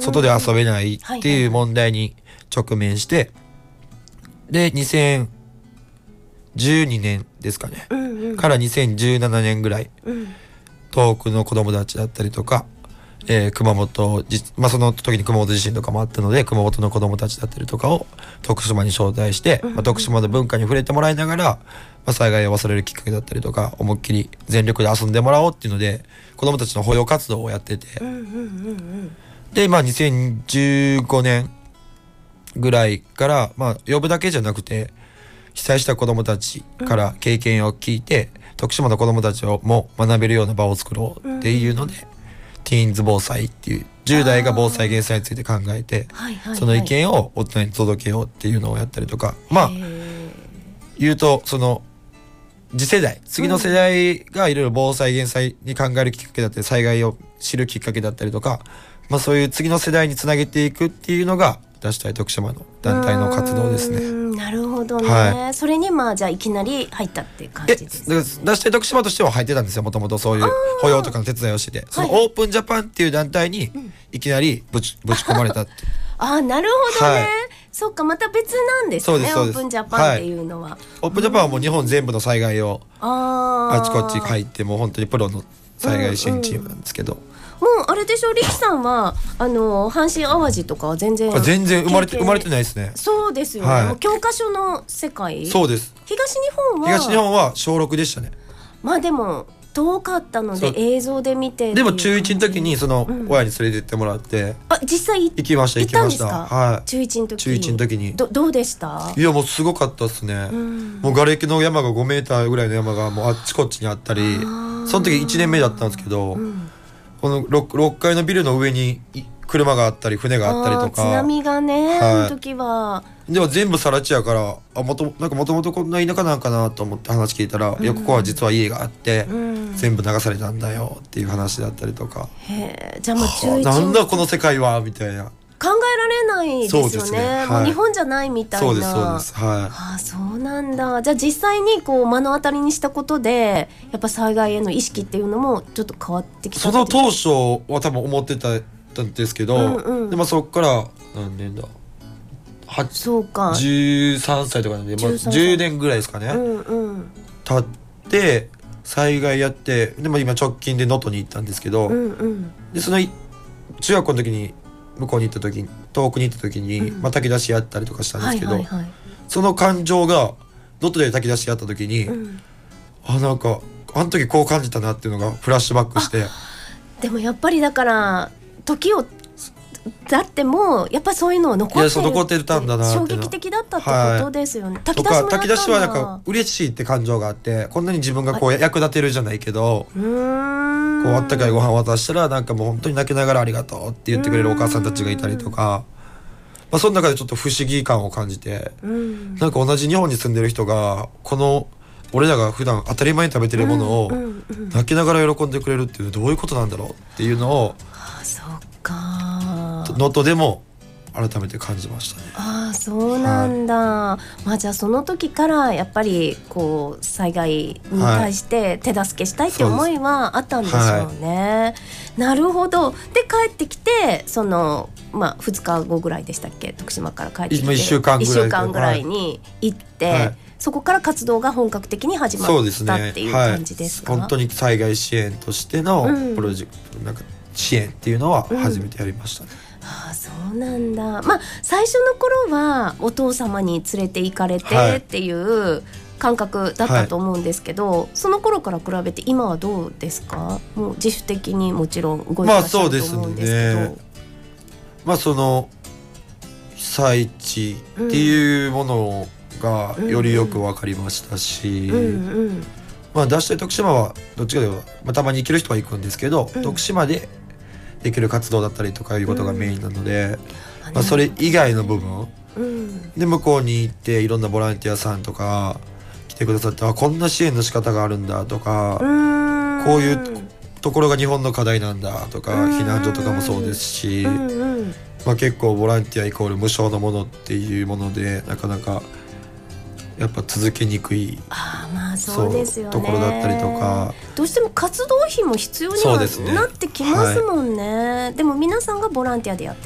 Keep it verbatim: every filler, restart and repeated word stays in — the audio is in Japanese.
外で遊べないっていう問題に直面して、でにせんじゅうにねんですかね、うんうん、からにせんじゅうななねんぐらい、うん、東北の子供たちだったりとか、えー、熊本、まあ、その時に熊本地震とかもあったので熊本の子供たちだったりとかを徳島に招待して、うんうん、まあ、徳島の文化に触れてもらいながら、まあ、災害を忘れるきっかけだったりとか思いっきり全力で遊んでもらおうっていうので子供たちの保養活動をやってて、うんうんうんうん、で、まあ、にせんじゅうごねんぐらいから、まあ、呼ぶだけじゃなくて被災した子どもたちから経験を聞いて、うん、徳島の子どもたちをも学べるような場を作ろうっていうので、うん、ティーンズ防災っていうじゅう代が防災減災について考えて、はいはいはい、その意見を大人に届けようっていうのをやったりとか、まあ言うとその次世代次の世代がいろいろ防災減災に考えるきっかけだったり災害を知るきっかけだったりとか、まあ、そういう次の世代につなげていくっていうのが出したい徳島の団体の活動ですね。 なるほどね、はい、それにまあじゃあいきなり入ったっていう感じですね。 え出したい徳島としては入ってたんですよ。もともとそういう保養とかの手伝いをしてて、そのオープンジャパンっていう団体にいきなりぶち、ぶち込まれたってああなるほどね、はい、そっかまた別なんですね。オープンジャパンっていうのは、はい、 オープンジャパンはもう日本全部の災害をあちこち入ってもう本当にプロの災害支援チームなんですけど、うんうん、 もうあれでしょ、力さんはあの阪神・淡路とかは全然全然生まれて生まれてないですね。 そうですよね、はい、もう教科書の世界。 そうです。 東日本は東日本は小ろくでしたね。 まあでも遠かったので映像で見てでも中いちの時にその親に連れて行ってもらって、うん、 あ実際行きました行きました。はい、 中いちの時中いちの時にど, どうでした？ いやもうすごかったですね、うん、もう瓦礫の山がごメーターぐらいの山がもうあっちこっちにあったり、その時いちねんめだったんですけど、うん、この 6, ろっかいのビルの上に車があったり船があったりとか、 津波がね、はい、あの時はでも全部更地やからあもとなんかもともとこんな田舎なんかなと思って話聞いたら、うん、いやここは実は家があって、うん、全部流されたんだよっていう話だったりとか、 へえ、じゃあもう中いちなんだこの世界はみたいな考えられないですよね。そうですね、はい、もう日本じゃないみたいな。 そうですそうです、はい、 あそうなんだ。じゃあ実際にこう目の当たりにしたことでやっぱ災害への意識っていうのもちょっと変わってきた。 その当初は多分思ってたんですけど、うんうん、でもそこから何年だそうかじゅうさんさいとかなんで、まあ、じゅうねんぐらいですかね、うんうん、経って災害やって、でも今直近で能登に行ったんですけど、うんうん、でその中学校の時に向こうに行った時に遠くに行った時に、うんまあ、炊き出しやったりとかしたんですけど、はいはいはい、その感情が能登で炊き出しやった時に、うん、あなんかあの時こう感じたなっていうのがフラッシュバックして。 でもやっぱりだから時をだってもうやっぱりそういうのを残ってる、いやそう残ってたんだなって衝撃的だったってことですよね、はい、炊き出しもやったんだ。 炊き出しはなんか嬉しいって感情があって、こんなに自分がこう役立てるじゃないけど、うーんこうあったかいご飯を渡したらなんかもう本当に泣きながらありがとうって言ってくれるお母さんたちがいたりとか、まあ、その中でちょっと不思議感を感じて、うんなんか同じ日本に住んでる人がこの俺らが普段当たり前に食べてるものを泣きながら喜んでくれるっていうのはどういうことなんだろうっていうのを、 あそっか能登でも改めて感じましたね。 ああそうなんだ、はい、まあじゃあその時からやっぱりこう災害に対して手助けしたいって思いはあったんでしょうね、はい、なるほど。で帰ってきてそのまあふつかごぐらいでしたっけ、徳島から帰ってきていっしゅうかんぐらい、 いっしゅうかんぐらいに行って、はい、そこから活動が本格的に始まったっていう感じですか？ そうですね、はい、本当に災害支援としてのプロジェクト、うん、なんか支援っていうのは初めてやりましたね、 うん、ああそうなんだ。まあ最初の頃はお父様に連れて行かれてっていう感覚だったと思うんですけど、はい、その頃から比べて今はどうですか？もう自主的にもちろん動いてらっしゃると思うんですけど、まあそうですね、 まあその被災地っていうものがよりよく分かりましたし、うんうんうん、まあ出したい徳島はどっちかというと、まあ、たまに行ける人は行くんですけど、うん、徳島でできる活動だったりとかいうことがメインなので、うんまあ、それ以外の部分、うん、で向こうに行っていろんなボランティアさんとか来てくださって、あこんな支援の仕方があるんだとか、うんこういうところが日本の課題なんだとか、避難所とかもそうですし、うんうんまあ、結構ボランティアイコール無償のものっていうものでなかなかやっぱ続けにくいあまあそうですよね、 ところだったりとか、 どうしても活動費も必要にはなってきますもんね。はい、でも皆さんがボランティアでやって